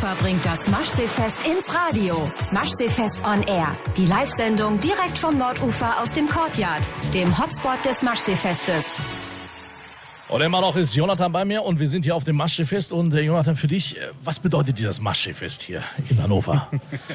Hannover bringt das Maschseefest ins Radio. Maschseefest on Air. Die Live-Sendung direkt vom Nordufer aus dem Courtyard, dem Hotspot des Maschseefestes. Und immer noch ist Jonathan bei mir und wir sind hier auf dem Maschseefest. Und Jonathan, für dich, was bedeutet dir das Maschseefest hier in Hannover?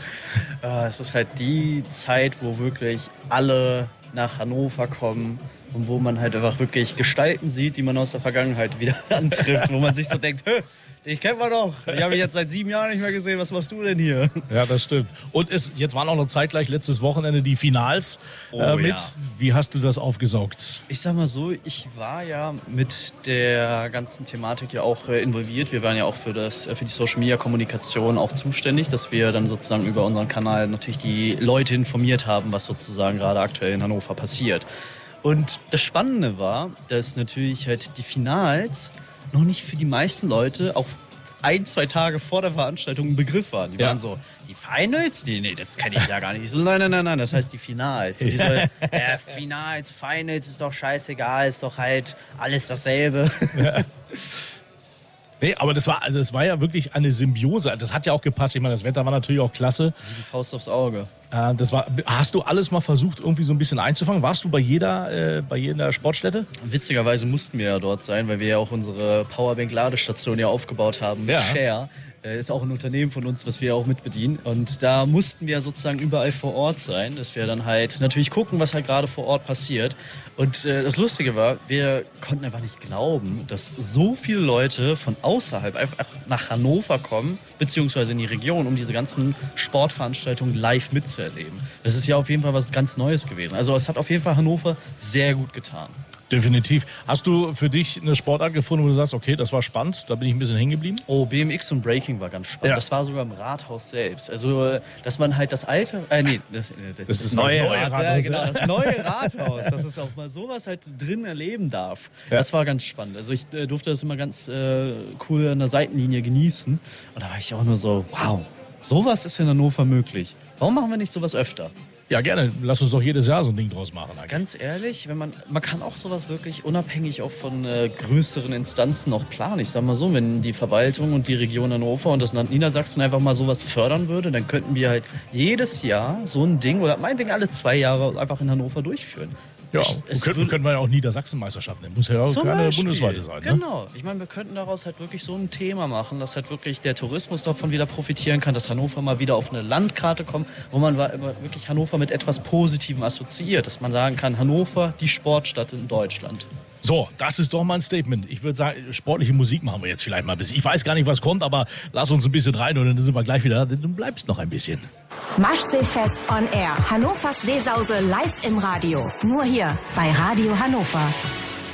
Es ist halt die Zeit, wo wirklich alle nach Hannover kommen und wo man halt einfach wirklich Gestalten sieht, die man aus der Vergangenheit wieder antrifft, wo man sich so denkt, dich kennen wir doch. Die habe ich jetzt seit 7 Jahren nicht mehr gesehen. Was machst du denn hier? Ja, das stimmt. Und jetzt waren auch noch zeitgleich letztes Wochenende die Finals mit. Ja. Wie hast du das aufgesaugt? Ich sag mal so, ich war ja mit der ganzen Thematik ja auch involviert. Wir waren ja auch für die Social-Media-Kommunikation auch zuständig, dass wir dann sozusagen über unseren Kanal natürlich die Leute informiert haben, was sozusagen gerade aktuell in Hannover passiert. Und das Spannende war, dass natürlich halt die Finals noch nicht für die meisten Leute auch 1-2 Tage vor der Veranstaltung ein Begriff waren. Die waren so, die Finals? Nee, das kann ich ja gar nicht. Ich so, nein, das heißt die Finals. Und die so, Finals ist doch scheißegal, ist doch halt alles dasselbe. Ja. Nee, aber das war ja wirklich eine Symbiose. Das hat ja auch gepasst. Ich meine, das Wetter war natürlich auch klasse. Wie die Faust aufs Auge. Hast du alles mal versucht, irgendwie so ein bisschen einzufangen? Warst du bei jeder Sportstätte? Witzigerweise mussten wir ja dort sein, weil wir ja auch unsere Powerbank-Ladestation ja aufgebaut haben mit Share. Ist auch ein Unternehmen von uns, was wir auch mitbedienen. Und da mussten wir sozusagen überall vor Ort sein, dass wir dann halt natürlich gucken, was halt gerade vor Ort passiert. Und das Lustige war, wir konnten einfach nicht glauben, dass so viele Leute von außerhalb einfach nach Hannover kommen, beziehungsweise in die Region, um diese ganzen Sportveranstaltungen live mitzuerleben. Das ist ja auf jeden Fall was ganz Neues gewesen. Also es hat auf jeden Fall Hannover sehr gut getan. Definitiv. Hast du für dich eine Sportart gefunden, wo du sagst, okay, das war spannend, da bin ich ein bisschen hängen geblieben? Oh, BMX und Breaking war ganz spannend. Ja. Das war sogar im Rathaus selbst. Also, dass man halt das alte... das ist neue Rathaus. Ja, genau, das neue Rathaus. Dass es auch mal sowas halt drin erleben darf. Ja. Das war ganz spannend. Also ich durfte das immer ganz cool an der Seitenlinie genießen. Und da war ich auch nur so, wow, sowas ist in Hannover möglich. Warum machen wir nicht sowas öfter? Ja, gerne. Lass uns doch jedes Jahr so ein Ding draus machen. Eigentlich. Ganz ehrlich, man kann auch sowas wirklich unabhängig auch von größeren Instanzen auch planen. Ich sag mal so, wenn die Verwaltung und die Region Hannover und das Land Niedersachsen einfach mal sowas fördern würde, dann könnten wir halt jedes Jahr so ein Ding oder meinetwegen alle 2 Jahre einfach in Hannover durchführen. Ja, können wir ja auch Niedersachsen-Meisterschaften. Das muss ja auch keine bundesweite sein. Ne? Genau. Ich meine, wir könnten daraus halt wirklich so ein Thema machen, dass halt wirklich der Tourismus davon wieder profitieren kann, dass Hannover mal wieder auf eine Landkarte kommt, wo man wirklich Hannover mit etwas Positivem assoziiert. Dass man sagen kann, Hannover, die Sportstadt in Deutschland. So, das ist doch mal ein Statement. Ich würde sagen, sportliche Musik machen wir jetzt vielleicht mal ein bisschen. Ich weiß gar nicht, was kommt, aber lass uns ein bisschen rein und dann sind wir gleich wieder da. Du bleibst noch ein bisschen. Maschseefest on Air. Hannovers Seesause live im Radio. Nur hier bei Radio Hannover.